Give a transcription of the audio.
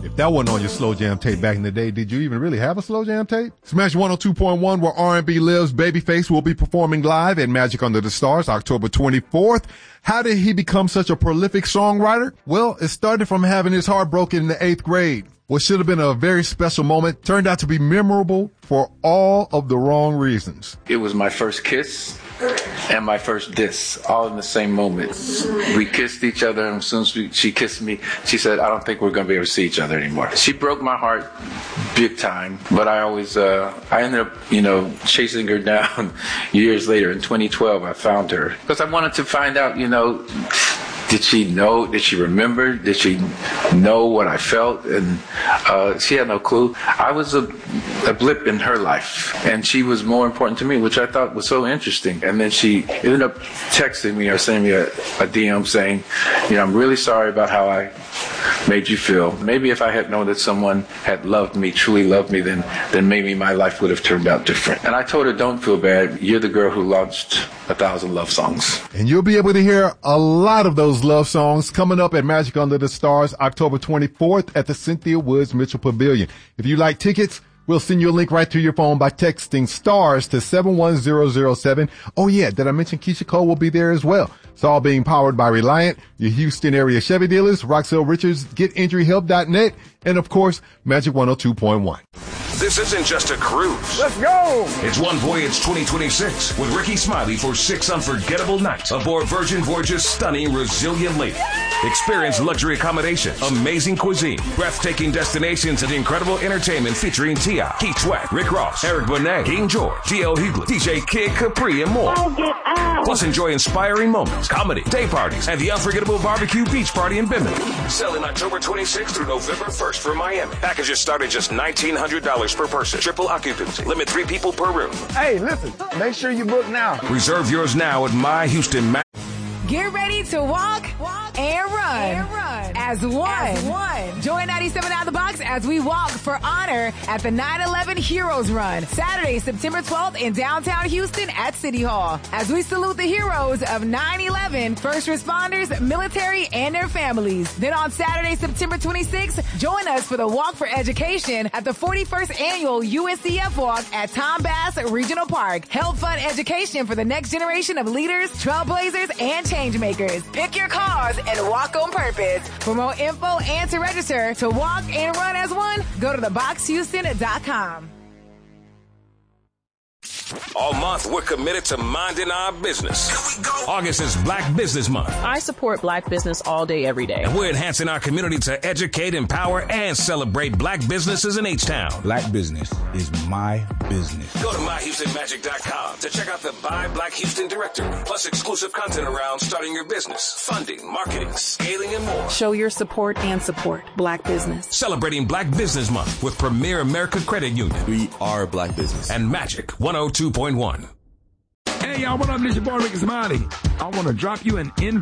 If that wasn't on your slow jam tape back in the day, did you even really have a slow jam tape? Smash 102.1, where R&B lives, Babyface will be performing live at Magic Under the Stars October 24th. How did he become such a prolific songwriter? Well, it started from having his heart broken in the 8th grade. What should have been a very special moment turned out to be memorable for all of the wrong reasons. It was my first kiss and my first diss, all in the same moment. We kissed each other, and as soon as she kissed me, she said, I don't think we're going to be able to see each other anymore. She broke my heart big time, but I ended up, chasing her down years later. In 2012, I found her because I wanted to find out, did she know? Did she remember? Did she know what I felt? And she had no clue. I was a blip in her life, and she was more important to me, which I thought was so interesting. And then she ended up texting me or sending me a DM saying, I'm really sorry about how I made you feel. Maybe if I had known that someone had loved me, truly loved me, then maybe my life would have turned out different. And I told her, don't feel bad. You're the girl who launched 1,000 love songs. And you'll be able to hear a lot of those love songs coming up at Magic Under the Stars October 24th at the Cynthia Woods Mitchell Pavilion. If you like tickets, we'll send you a link right to your phone by texting STARS to 71007. Oh yeah, did I mention Keisha Cole will be there as well? It's all being powered by Reliant, your Houston area Chevy dealers, Roxelle Richards, GetInjuryHelp.net, and of course, Magic 102.1. This isn't just a cruise. Let's go! It's One Voyage 2026 with Ricky Smiley for 6 unforgettable nights aboard Virgin Voyage's stunning Resilient Lady. Experience luxury accommodation, amazing cuisine, breathtaking destinations, and incredible entertainment featuring T.I., Keith Sweat, Rick Ross, Eric Bonet, King George, D.L. Hughley, DJ Kid Capri, and more. Plus, enjoy inspiring moments, comedy, day parties, and the unforgettable barbecue beach party in Bimini. Selling October 26th through November 1st for Miami. Packages start at just $1,900 per person. Triple occupancy. Limit 3 people per room. Hey, listen, make sure you book now. Reserve yours now at My Houston. Get ready to walk and run as one. Join 97 Out of the Box as we walk for honor at the 9/11 Heroes Run, Saturday, September 12th in downtown Houston at City Hall. As we salute the heroes of 9/11, first responders, military, and their families. Then on Saturday, September 26th, join us for the Walk for Education at the 41st Annual UNCF Walk at Tom Bass Regional Park. Help fund education for the next generation of leaders, trailblazers, and change makers. Pick your cause and walk on purpose. For more info and to register to walk and run as one, go to theboxhouston.com. All month, we're committed to minding our business. Here we go. August is Black Business Month. I support Black business all day, every day. And we're enhancing our community to educate, empower, and celebrate Black businesses in H-Town. Black business is my business. Go to MyHoustonMagic.com to check out the Buy Black Houston directory, plus exclusive content around starting your business, funding, marketing, scaling, and more. Show your support and support Black business. Celebrating Black Business Month with Premier America Credit Union. We are Black business. And Magic 102.1. Hey, y'all, what up? This your boy, Ricky Smiley. I want to drop you an